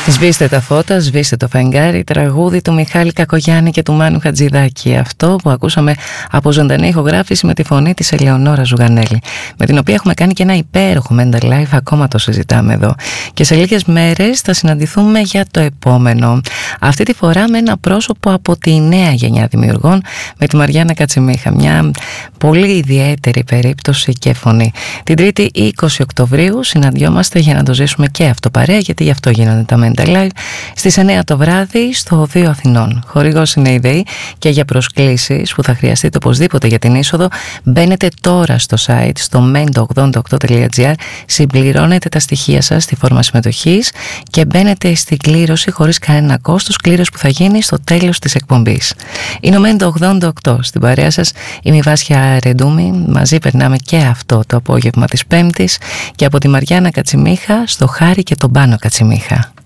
Σβήστε τα φώτα, σβήστε το φεγγάρι, τραγούδι του Μιχάλη Κακογιάννη και του Μάνου Χατζηδάκη. Αυτό που ακούσαμε από ζωντανή ηχογράφηση με τη φωνή της Ελεονόρα Ζουγανέλη, με την οποία έχουμε κάνει και ένα υπέροχο mental live, ακόμα το συζητάμε εδώ. Και σε λίγες μέρες θα συναντηθούμε για το επόμενο. Αυτή τη φορά με ένα πρόσωπο από τη νέα γενιά δημιουργών, με τη Μαριάννα Κατσιμίχα. Μια πολύ ιδιαίτερη περίπτωση και φωνή. Την 3η 20 Οκτωβρίου συναντιόμαστε για να το ζήσουμε και αυτό παρέα, γιατί γι' αυτό γίνονται τα mental live, στις 9 το βράδυ στο Οδείο Αθηνών. Χορηγός είναι η ΔΕΗ, και για προσκλήσεις που θα χρειαστείτε οπωσδήποτε για την είσοδο, μπαίνετε τώρα στο site, στο mendo88.gr, συμπληρώνετε τα στοιχεία σας στη φόρμα συμμετοχής και μπαίνετε στην κλήρωση χωρίς κανένα κόστος, κλήρωση που θα γίνει στο τέλος της εκπομπής. Είναι ο Mendo88 στην παρέα σας, είμαι η Βάσια Ρεντούμη, μαζί περνάμε και αυτό το απόγευμα της Πέμπτης, και από τη Μαριάννα Κατσιμίχα στο Χάρη και τον Πάνο Κατσιμίχα.